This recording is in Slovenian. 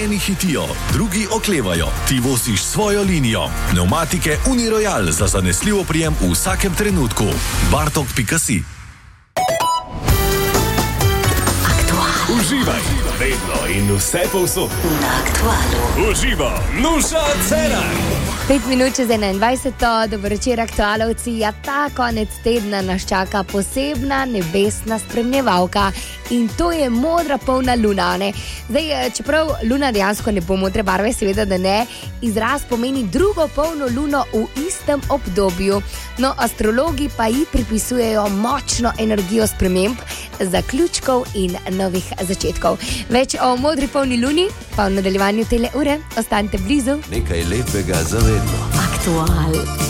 Eni hitijo, drugi oklevajo, ti voziš svojo linijo. Pneumatike Uniroyal za zanesljiv oprijem v vsakem trenutku. Bartok.si. Uživaj, vedno in vse povsod. Na Aktualu. Uživa, Nuša Cerar. 5 minut čez 21. Dober večer, aktualovci. Ja, ta konec tedna nas čaka posebna nebesna spremljevalka in to je modra polna luna, ne? Zdaj, čeprav luna dejansko ne bo modre barve, seveda da ne, izraz pomeni drugo polno luno v istem obdobju. No, astrologi pa ji pripisujejo močno energijo sprememb, zaključkov in novih začetkov. Več o modri polni luni pa v nadaljevanju tele ure. Ostanite blizu. Nekaj lepega za vedno. Aktual.